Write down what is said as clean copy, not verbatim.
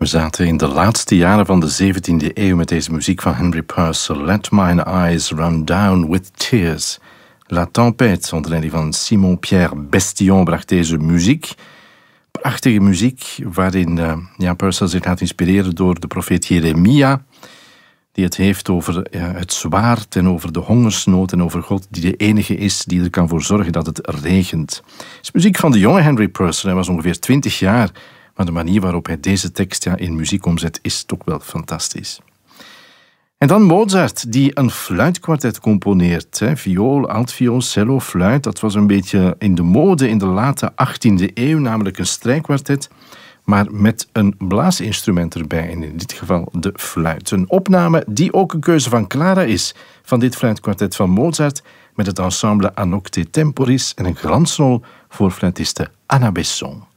We zaten in de laatste jaren van de 17e eeuw met deze muziek van Henry Purcell. Let Mine Eyes Run Down with Tears. La Tempête, onder leiding van Simon-Pierre Bestillon, bracht deze muziek. Prachtige muziek, waarin Purcell zich laat inspireren door de profeet Jeremia, die het heeft over het zwaard en over de hongersnood en over God, die de enige is die er kan voor zorgen dat het regent. Het is muziek van de jonge Henry Purcell. Hij was ongeveer 20 jaar, maar de manier waarop hij deze tekst in muziek omzet is toch wel fantastisch. En dan Mozart, die een fluitkwartet componeert. Viool, altviool, cello, fluit. Dat was een beetje in de mode in de late 18e eeuw, namelijk een strijkkwartet, maar met een blaasinstrument erbij, en in dit geval de fluit. Een opname die ook een keuze van Clara is, van dit fluitkwartet van Mozart, met het ensemble A Nocte Temporis en een glansrol voor fluitiste Anna Besson.